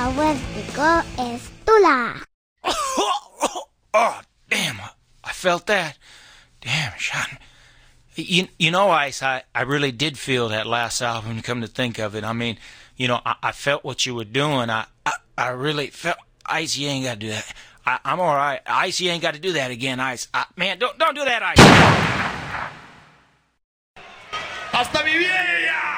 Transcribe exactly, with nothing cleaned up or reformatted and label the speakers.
Speaker 1: Vértigo es Tula.
Speaker 2: Oh, damn. I felt that. Damn, shot me. You, you know, Ice, I, I really did feel that last album, come to think of it. I mean, you know, I, I felt what you were doing. I, I, I really felt... Ice, you ain't got to do that. I, I'm all right. Ice, you ain't got to do that again, Ice. I, man, don't, don't do that, Ice.
Speaker 3: ¡Hasta mi vieja!